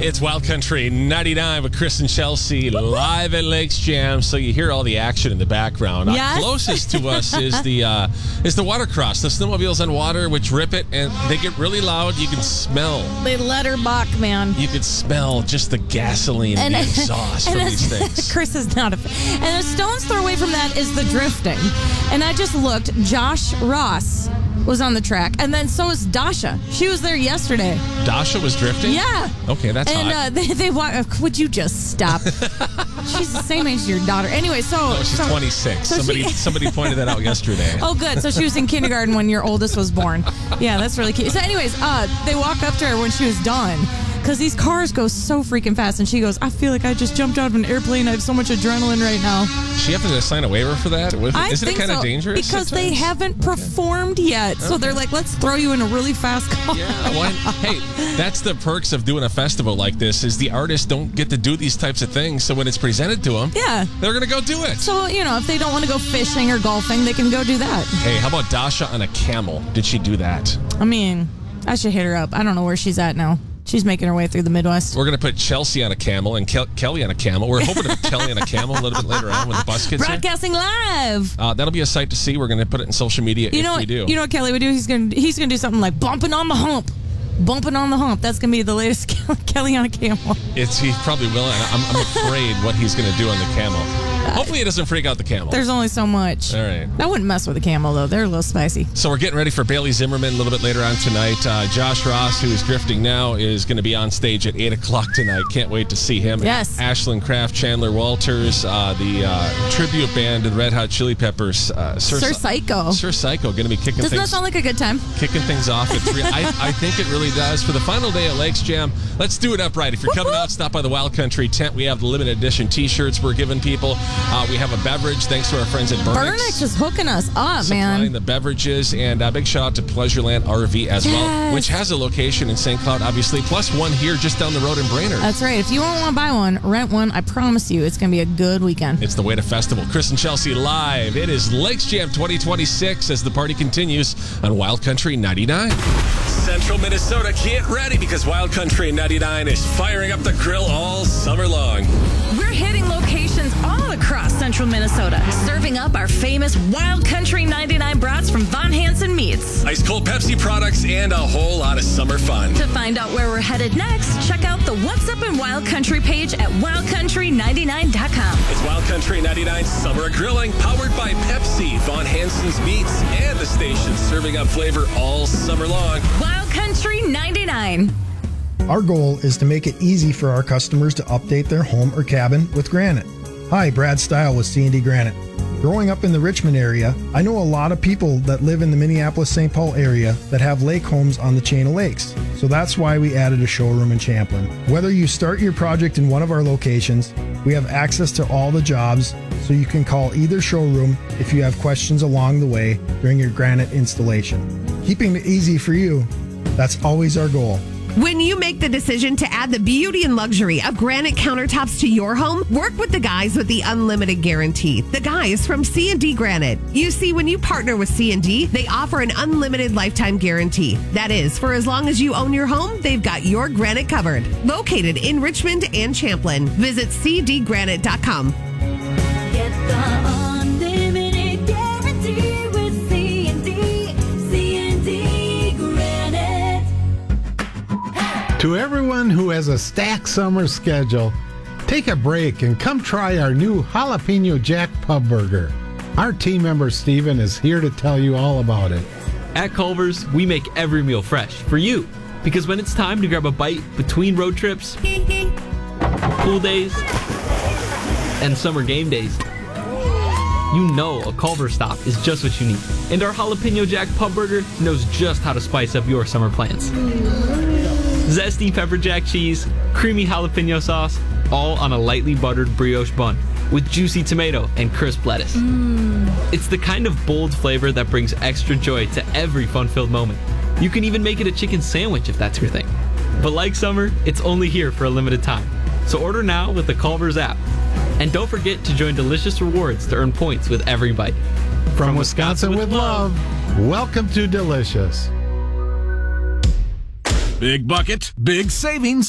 It's Wild Country 99 with Chris and Chelsea live at Lakes Jam. So you hear all the action in the background. Yes. Closest to us is the watercross, the snowmobiles on water, which rip it, and they get really loud. You can smell. They let her buck, man. You can smell just the gasoline and the exhaust from these things. Chris is not a fan. And a stone's throw away from that is the drifting. And I just looked. Josh Ross was on the track. And then so is Dasha. She was there yesterday. Dasha was drifting? Yeah. Okay, that's hot. And they walk. Would you just stop? She's the same age as your daughter. Anyway, No, she's 26. Somebody pointed that out yesterday. Oh, good. So she was in kindergarten when your oldest was born. Yeah, that's really cute. So anyways, they walk up to her when she was done. Because these cars go so freaking fast. And she goes, I feel like I just jumped out of an airplane. I have so much adrenaline right now. She have to sign a waiver for that? Isn't it kind of dangerous? Because they haven't performed yet. So they're like, let's throw you in a really fast car. Yeah, well, hey, that's the perks of doing a festival like this is the artists don't get to do these types of things. So when it's presented to them, they're going to go do it. So, if they don't want to go fishing or golfing, they can go do that. Hey, how about Dasha on a camel? Did she do that? I mean, I should hit her up. I don't know where she's at now. She's making her way through the Midwest. We're going to put Chelsea on a camel and Kelly on a camel. We're hoping to put Kelly on a camel a little bit later on when the bus gets Broadcasting live. here. That'll be a sight to see. We're going to put it in social media if we do. You know what Kelly would do? He's going to do something like bumping on the hump. Bumping on the hump. That's going to be the latest Kelly on a camel. He probably will. And I'm afraid what he's going to do on the camel. Hopefully it doesn't freak out the camel. There's only so much. All right. I wouldn't mess with a camel, though. They're a little spicy. So we're getting ready for Bailey Zimmerman a little bit later on tonight. Josh Ross, who is drifting now, is going to be on stage at 8 o'clock tonight. Can't wait to see him. Yes. Ashland Kraft, Chandler Walters, the tribute band of the Red Hot Chili Peppers. Sir Psycho. Sir Psycho going to be kicking Doesn't that sound like a good time? Kicking things off at 3. I think it really does. For the final day at Lakes Jam, let's do it upright. If you're coming out, stop by the Wild Country tent. We have the limited edition T-shirts we're giving people. We have a beverage thanks to our friends at Burnix. Burnix is hooking us up, man. Supplying the beverages, and a big shout out to Pleasureland RV as well, which has a location in St. Cloud, obviously, plus one here just down the road in Brainerd. That's right. If you don't want to buy one, rent one. I promise you, it's going to be a good weekend. It's the Way to Festival. Chris and Chelsea live. It is Lakes Jam 2026 as the party continues on Wild Country 99. Central Minnesota, get ready because Wild Country 99 is firing up the grill all summer long. We're hitting locations all across Central Minnesota, serving up our famous Wild Country 99 brats from Von Hansen Meats. Ice cold Pepsi products and a whole lot of summer fun. To find out where we're headed next, check out the What's Up in Wild Country page at wildcountry99.com. It's Wild Country 99 Summer Grilling, powered by Pepsi, Von Hansen's Meats, and the station serving up flavor all summer long. Wild Country 99. Our goal is to make it easy for our customers to update their home or cabin with granite. Hi, Brad Stile with C&D Granite. Growing up in the Richmond area, I know a lot of people that live in the Minneapolis-St. Paul area that have lake homes on the chain of lakes. So that's why we added a showroom in Champlin. Whether you start your project in one of our locations, we have access to all the jobs, so you can call either showroom if you have questions along the way during your granite installation. Keeping it easy for you, that's always our goal. When you make the decision to add the beauty and luxury of granite countertops to your home, work with the guys with the unlimited guarantee. The guys from C&D Granite. You see, when you partner with C&D, they offer an unlimited lifetime guarantee. That is, for as long as you own your home, they've got your granite covered. Located in Richmond and Champlin. Visit cdgranite.com. Get the unlimited guarantee with C&D Granite. To everyone who has a stacked summer schedule, take a break and come try our new Jalapeno Jack Pub Burger. Our team member Steven is here to tell you all about it. At Culver's, we make every meal fresh for you. Because when it's time to grab a bite between road trips, pool days, and summer game days, you know a Culver's stop is just what you need. And our Jalapeno Jack Pub Burger knows just how to spice up your summer plans. Zesty pepper jack cheese, creamy jalapeno sauce, all on a lightly buttered brioche bun with juicy tomato and crisp lettuce. It's the kind of bold flavor that brings extra joy to every fun-filled moment. You can even make it a chicken sandwich if that's your thing. But like summer, it's only here for a limited time. So order now with the Culver's app. And don't forget to join Delicious Rewards to earn points with every bite. From Wisconsin with love, welcome to Delicious. Big bucket, big savings.